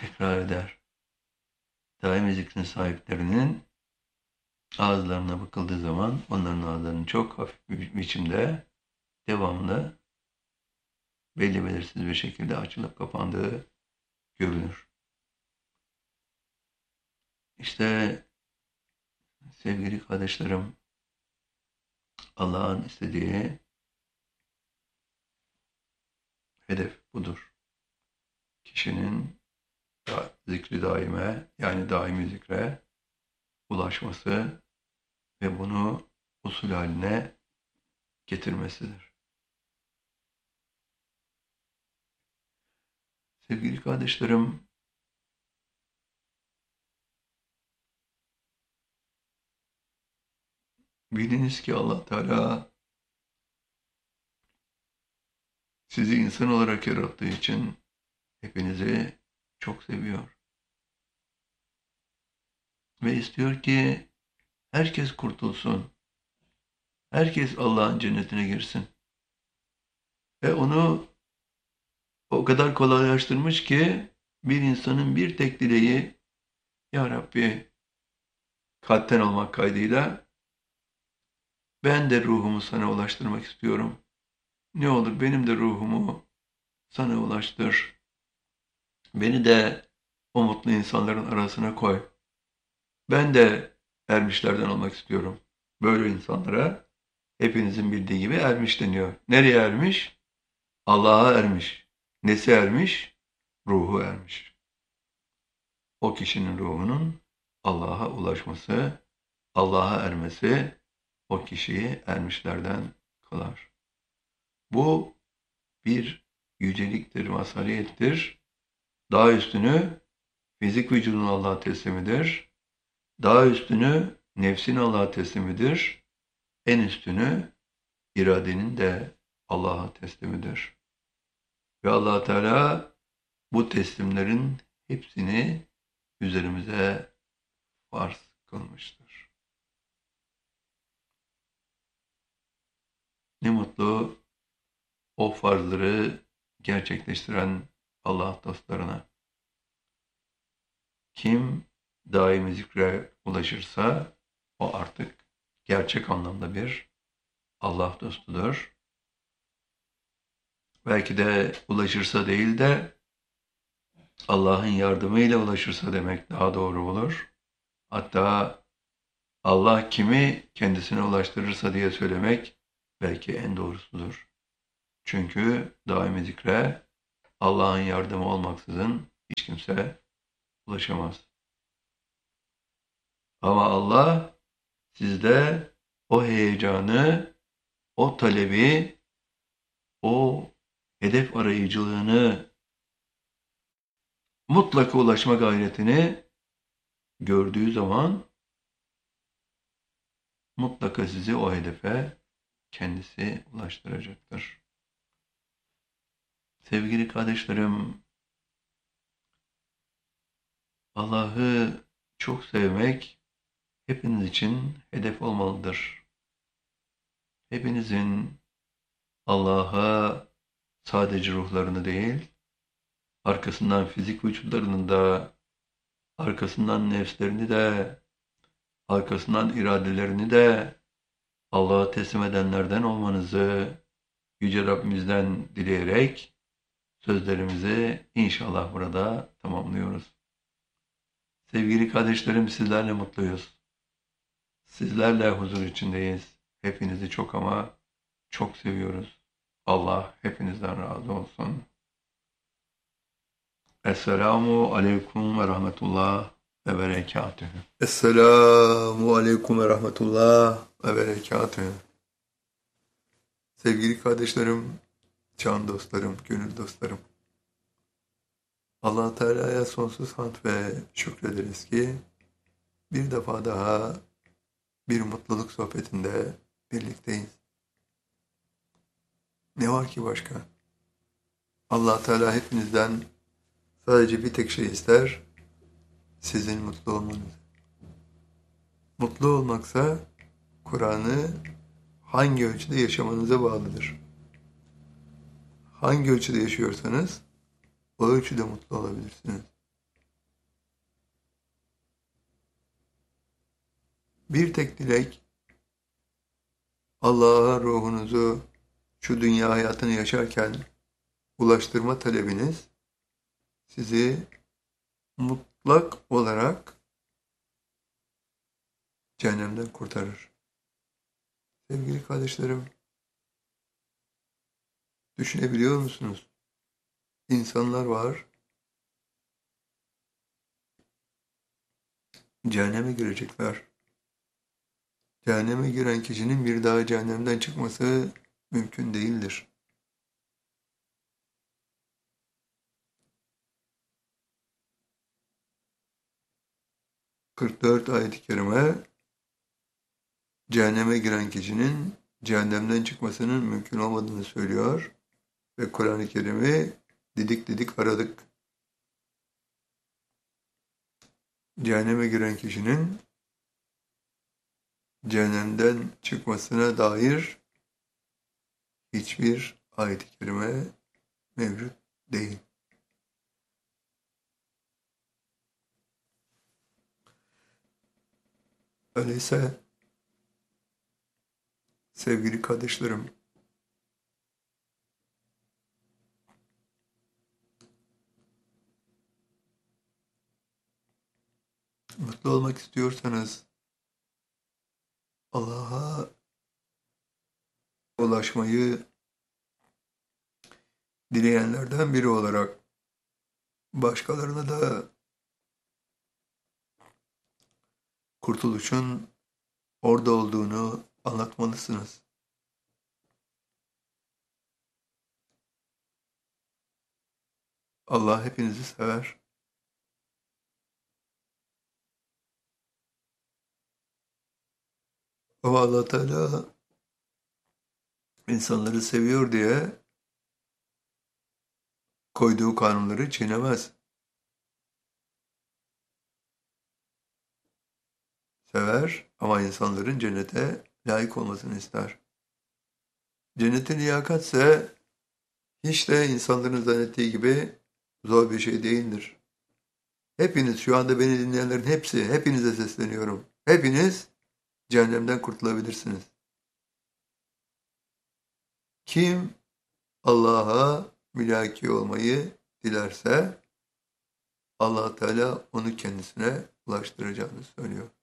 tekrar eder. Daimi zikrin sahiplerinin ağızlarına bakıldığı zaman onların ağızlarının çok hafif bir biçimde devamlı belli belirsiz bir şekilde açılıp kapandığı görülür. İşte sevgili kardeşlerim, Allah'ın istediği hedef budur. Kişinin zikri daime, yani daimi zikre ulaşması ve bunu usul haline getirmesidir. Sevgili kardeşlerim, biliniz ki Allah Teala sizi insan olarak yarattığı için hepinizi çok seviyor. Ve istiyor ki herkes kurtulsun. Herkes Allah'ın cennetine girsin. Ve onu o kadar kolaylaştırmış ki bir insanın bir tek dileği, Ya Rabbi, kalpten olmak kaydıyla ben de ruhumu sana ulaştırmak istiyorum. Ne olur benim de ruhumu sana ulaştır. Beni de o mutlu insanların arasına koy. Ben de ermişlerden olmak istiyorum. Böyle insanlara hepinizin bildiği gibi ermiş deniyor. Nereye ermiş? Allah'a ermiş. Nesi ermiş? Ruhu ermiş. O kişinin ruhunun Allah'a ulaşması, Allah'a ermesi o kişiyi ermişlerden kılar. Bu bir yüceliktir, mazhariyettir. Daha üstünü fizik vücudun Allah'a teslimidir. Daha üstünü nefsin Allah'a teslimidir. En üstünü iradenin de Allah'a teslimidir. Ve Allah Teala bu teslimlerin hepsini üzerimize farz kılmıştır. Ne mutlu o farzları gerçekleştiren Allah dostlarına. Kim daimi zikre ulaşırsa o artık gerçek anlamda bir Allah dostudur. Belki de ulaşırsa değil de Allah'ın yardımıyla ulaşırsa demek daha doğru olur. Hatta Allah kimi kendisine ulaştırırsa diye söylemek belki en doğrusudur. Çünkü daimi zikre Allah'ın yardımı olmaksızın hiç kimse ulaşamaz. Ama Allah sizde o heyecanı, o talebi, o hedef arayıcılığını, mutlaka ulaşma gayretini gördüğü zaman mutlaka sizi o hedefe kendisi ulaştıracaktır. Sevgili kardeşlerim, Allah'ı çok sevmek hepiniz için hedef olmalıdır. Hepinizin Allah'a sadece ruhlarını değil, arkasından fizik vücutlarının da, arkasından nefslerini de, arkasından iradelerini de Allah'a teslim edenlerden olmanızı Yüce Rabbimizden dileyerek sözlerimizi inşallah burada tamamlıyoruz. Sevgili kardeşlerim, sizlerle mutluyuz. Sizlerle huzur içindeyiz. Hepinizi çok ama çok seviyoruz. Allah hepinizden razı olsun. Esselamu aleyküm ve rahmetullah ve berekatühü. Esselamu aleyküm ve rahmetullah ve berekatühü. Sevgili kardeşlerim, can dostlarım, gönül dostlarım. Allah Teala'ya sonsuz hamd ve şükrederiz ki bir defa daha bir mutluluk sohbetinde birlikteyiz. Ne var ki başka? Allah Teala hepinizden sadece bir tek şey ister, sizin mutlu olmanız. Mutlu olmaksa Kur'an'ı hangi ölçüde yaşamanıza bağlıdır. Hangi ölçüde yaşıyorsanız o ölçüde mutlu olabilirsiniz. Bir tek dilek, Allah'a ruhunuzu şu dünya hayatını yaşarken ulaştırma talebiniz sizi mutlak olarak cehennemden kurtarır. Sevgili kardeşlerim, düşünebiliyor musunuz? İnsanlar var, cehenneme girecekler. Cehenneme giren kişinin bir daha cehennemden çıkması mümkün değildir. Ayet-i kerime cehenneme giren kişinin cehennemden çıkmasının mümkün olmadığını söylüyor ve Kur'an-ı Kerim'i didik didik aradık. Cehenneme giren kişinin cehennemden çıkmasına dair hiçbir ayet-i kerime mevcut değil. Öyleyse sevgili kardeşlerim, mutlu olmak istiyorsanız Allah'a ulaşmayı dileyenlerden biri olarak başkalarına da kurtuluşun orada olduğunu anlatmalısınız. Allah hepinizi sever. Ama Allah Teala insanları seviyor diye koyduğu kanunları çiğnemez. Sever ama insanların cennete layık olmasını ister. Cennete liyakatse hiç de insanların zannettiği gibi zor bir şey değildir. Hepiniz, şu anda beni dinleyenlerin hepsi, hepinize sesleniyorum. Hepiniz cehennemden kurtulabilirsiniz. Kim Allah'a mülaki olmayı dilerse Allah Teala onu kendisine ulaştıracağını söylüyor.